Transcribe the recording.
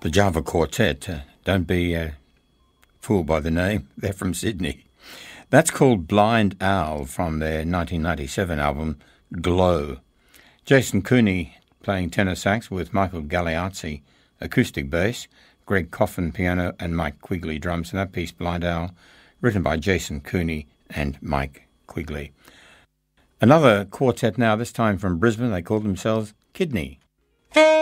The Java Quartet. Don't be fooled by the name. They're from Sydney. That's called Blind Owl from their 1997 album Glow. Jason Cooney playing tenor sax with Michael Galeazzi acoustic bass, Greg Coffin piano and Mike Quigley drums. And that piece, Blind Owl, written by Jason Cooney and Mike Quigley. Another quartet now, this time from Brisbane. They call themselves Kidney.